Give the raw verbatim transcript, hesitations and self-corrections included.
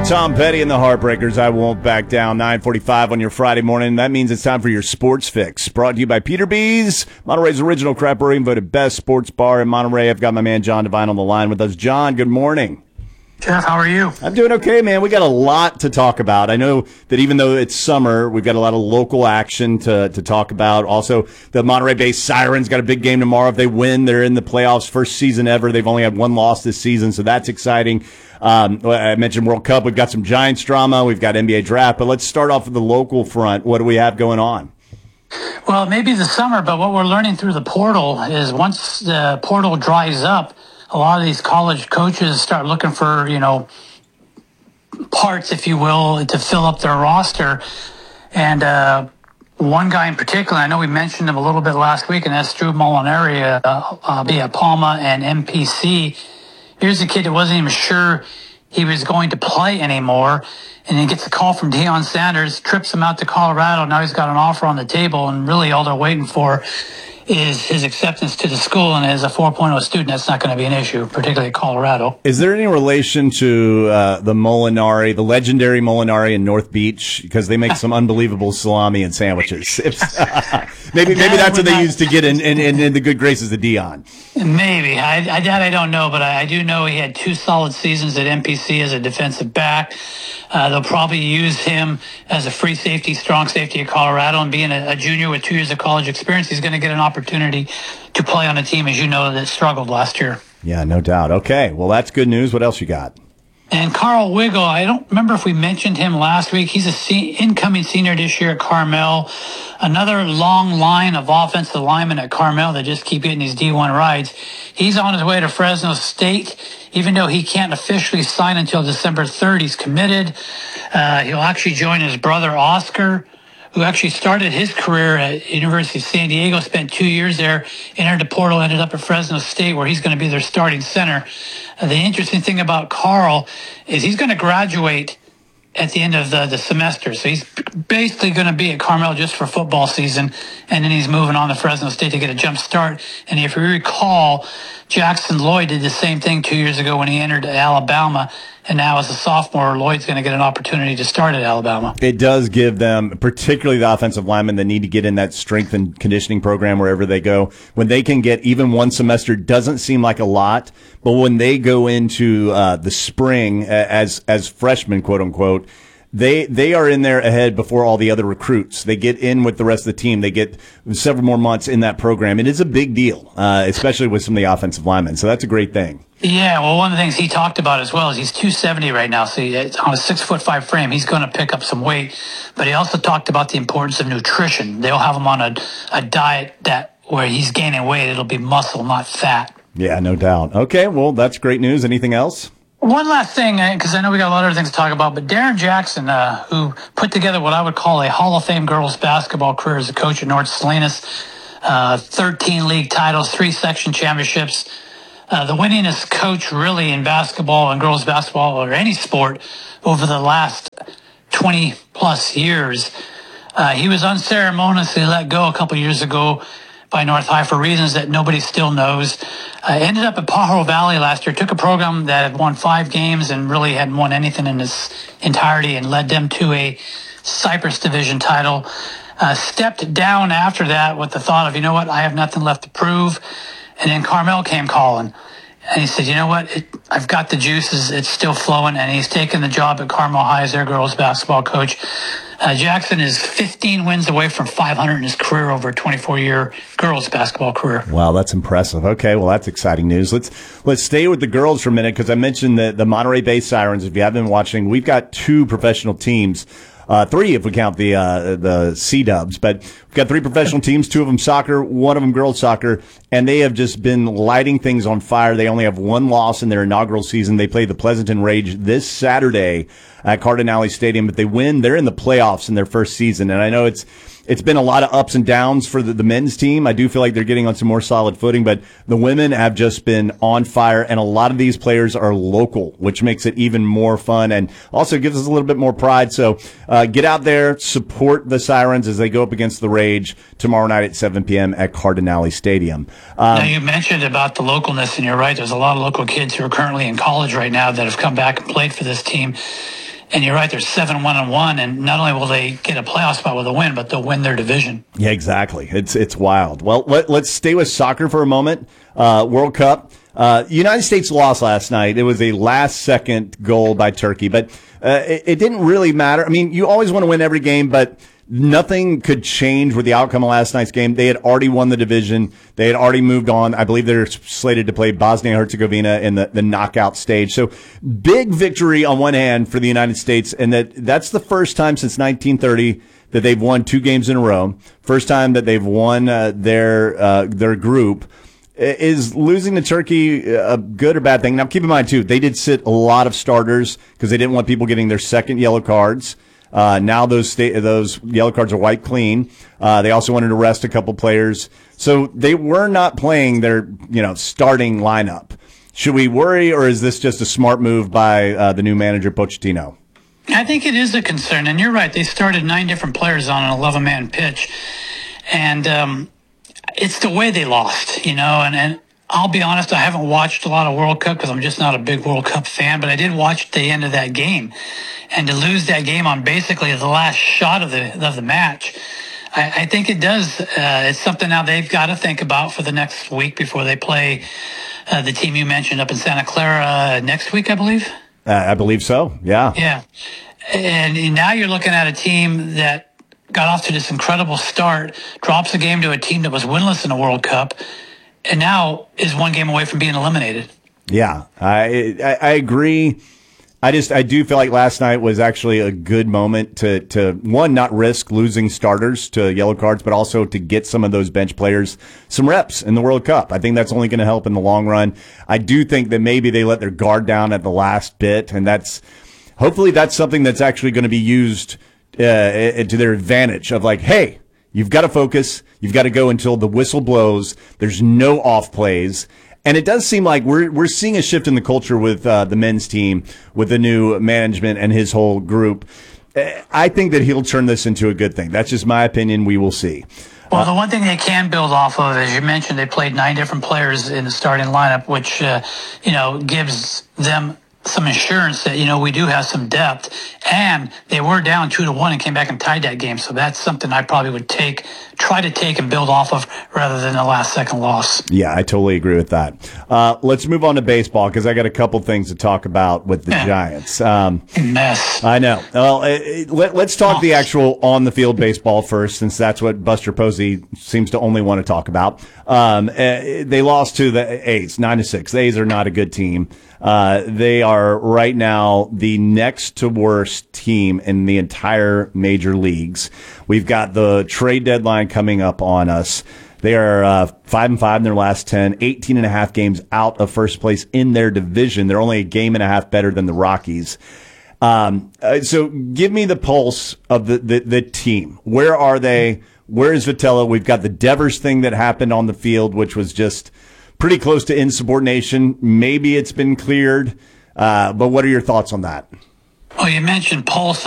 Tom Petty and the Heartbreakers, I Won't Back Down, nine forty-five on your Friday morning. That means it's time for your Sports Fix. Brought to you by Peter B's, Monterey's original crap brewing, voted best sports bar in Monterey. I've got my man John Devine on the line with us. John, good morning. Jeff, how are you? I'm doing okay, man. We got a lot to talk about. I know that even though it's summer, we've got a lot of local action to, to talk about. Also, the Monterey-based Sirens got a big game tomorrow. If they win, they're in the playoffs, first season ever. They've only had one loss this season, so that's exciting. Um, I mentioned World Cup. We've got some Giants drama. We've got N B A draft. But let's start off with the local front. What do we have going on? Well, maybe the summer, but what we're learning through the portal is once the portal dries up, a lot of these college coaches start looking for, you know, parts, if you will, to fill up their roster. And uh, one guy in particular, I know we mentioned him a little bit last week, and that's Drew Molinari, uh, uh, via Palma and M P C. Here's a kid that wasn't even sure he was going to play anymore, and he gets a call from Deion Sanders, trips him out to Colorado. Now he's got an offer on the table, and really all they're waiting for is his acceptance to the school, and as a four point oh student, that's not going to be an issue, particularly at Colorado. Is there any relation to uh, the Molinari, the legendary Molinari in North Beach? Because they make some unbelievable salami and sandwiches. maybe maybe that's what they not, use to get in, in, in, in the good graces of Deion. Maybe. I, I, that I don't know, but I, I do know he had two solid seasons at M P C as a defensive back. Uh, they'll probably use him as a free safety, strong safety at Colorado, and being a, a junior with two years of college experience, he's going to get an opportunity to play on a team, as you know, that struggled last year. Yeah, no doubt. Okay, well, that's good news. What else you got? And Carl Wiggle, I don't remember if we mentioned him last week. He's a se- incoming senior this year at Carmel. Another long line of offensive linemen at Carmel that just keep getting these D one rides. He's on his way to Fresno State. Even though he can't officially sign until December third, he's committed. Uh, he'll actually join his brother, Oscar, who actually started his career at University of San Diego, spent two years there, entered the portal, ended up at Fresno State, where he's going to be their starting center. Uh, the interesting thing about Carl is he's going to graduate at the end of the, the semester. So he's basically going to be at Carmel just for football season, and then he's moving on to Fresno State to get a jump start. And if you recall, Jackson Lloyd did the same thing two years ago when he entered Alabama, and now as a sophomore, Lloyd's going to get an opportunity to start at Alabama. It does give them, particularly the offensive linemen, that need to get in that strength and conditioning program wherever they go. When they can get even one semester, doesn't seem like a lot, but when they go into uh, the spring as as freshmen, quote unquote, They they are in there ahead before all the other recruits. They get in with the rest of the team. They get several more months in that program. It is a big deal, uh, especially with some of the offensive linemen. So that's a great thing. Yeah, well, one of the things he talked about as well is he's two seventy right now, so it's on a six foot five frame. He's going to pick up some weight, but he also talked about the importance of nutrition. They'll have him on a, a diet that where he's gaining weight. It'll be muscle, not fat. Yeah, no doubt. Okay, well, that's great news. Anything else? One last thing, because I know we got a lot of other things to talk about, but Darren Jackson, uh, who put together what I would call a Hall of Fame girls basketball career as a coach at North Salinas, uh, thirteen league titles, three section championships, uh, the winningest coach really in basketball and girls basketball or any sport over the last twenty plus years. Uh, he was unceremoniously let go a couple years ago by North High for reasons that nobody still knows. Uh, ended up at Pajaro Valley last year, took a program that had won five games and really hadn't won anything in its entirety and led them to a Cypress Division title. Uh, stepped down after that with the thought of, you know what, I have nothing left to prove. And then Carmel came calling. And he said, you know what, it, I've got the juices, it's still flowing. And he's taken the job at Carmel High as their girls basketball coach. Uh, Jackson is fifteen wins away from five hundred in his career over a twenty-four year girls basketball career. Wow, that's impressive. Okay, well, that's exciting news. Let's let's stay with the girls for a minute because I mentioned the, the Monterey-based Sirens. If you have been watching, we've got two professional teams. Uh, three if we count the uh, the C-Dubs, but we've got three professional teams, two of them soccer, one of them girls soccer, and they have just been lighting things on fire. They only have one loss in their inaugural season. They play the Pleasanton Rage this Saturday at Cardinale Stadium, but they win. They're in the playoffs in their first season, and I know it's it's been a lot of ups and downs for the, the men's team. I do feel like they're getting on some more solid footing, but the women have just been on fire, and a lot of these players are local, which makes it even more fun and also gives us a little bit more pride. So uh, get out there, support the Sirens as they go up against the Rage tomorrow night at seven p.m. at Cardinale Stadium. Um, now, you mentioned about the localness, and you're right. There's a lot of local kids who are currently in college right now that have come back and played for this team. And you're right, they're seven one and one, and not only will they get a playoff spot with a win, but they'll win their division. Yeah, exactly. It's it's wild. Well, let, let's stay with soccer for a moment. Uh, World Cup. Uh, United States lost last night. It was a last-second goal by Turkey, but uh, it, it didn't really matter. I mean, you always want to win every game, but nothing could change with the outcome of last night's game. They had already won the division. They had already moved on. I believe they're slated to play Bosnia-Herzegovina in the, the knockout stage. So big victory on one hand for the United States, and that that's the first time since nineteen thirty that they've won two games in a row. First time that they've won uh, their uh, their group. Is losing to Turkey a good or bad thing? Now, keep in mind, too, they did sit a lot of starters because they didn't want people getting their second yellow cards. Uh, now those sta- those yellow cards are wiped clean. Uh, they also wanted to rest a couple players. So they were not playing their, you know, starting lineup. Should we worry, or is this just a smart move by uh, the new manager, Pochettino? I think it is a concern, and you're right. They started nine different players on an eleven-man pitch, and um, it's the way they lost, you know, and, and I'll be honest, I haven't watched a lot of World Cup because I'm just not a big World Cup fan, but I did watch the end of that game. And to lose that game on basically the last shot of the of the match, I, I think it does. Uh, it's something now they've got to think about for the next week before they play uh, the team you mentioned up in Santa Clara next week, I believe. Uh, I believe so, yeah. Yeah. And now you're looking at a team that got off to this incredible start, drops a game to a team that was winless in the World Cup, and now is one game away from being eliminated. Yeah, I, I I agree. I just I do feel like last night was actually a good moment to to one, not risk losing starters to yellow cards, but also to get some of those bench players some reps in the World Cup. I think that's only going to help in the long run. I do think that maybe they let their guard down at the last bit, and that's hopefully that's something that's actually going to be used uh, to their advantage. Of like, hey, you've got to focus. You've got to go until the whistle blows. There's no off plays. And it does seem like we're we're seeing a shift in the culture with uh, the men's team, with the new management and his whole group. I think that he'll turn this into a good thing. That's just my opinion. We will see. Well, the one thing they can build off of, as you mentioned, they played nine different players in the starting lineup, which uh, you know gives them some assurance that, you know, we do have some depth, and they were down two to one and came back and tied that game. So that's something I probably would take, try to take and build off of rather than a last second loss. Yeah, I totally agree with that. Uh, let's move on to baseball because I got a couple things to talk about with the yeah. Giants. Um, Mess. I know. Well, it, let, let's talk oh. the actual on the field baseball first, since that's what Buster Posey seems to only want to talk about. Um, uh, they lost to the A's nine to six. The A's are not a good team. Uh, they are right now the next to worst team in the entire major leagues. We've got the trade deadline coming up on us. They are uh, five and five in their last ten, eighteen and a half games out of first place in their division. They're only a game and a half better than the Rockies. Um, uh, so give me the pulse of the, the, the team. Where are they? Where is Vitello? We've got the Devers thing that happened on the field, which was just pretty close to insubordination. Maybe it's been cleared. Uh, but what are your thoughts on that? Well, you mentioned pulse.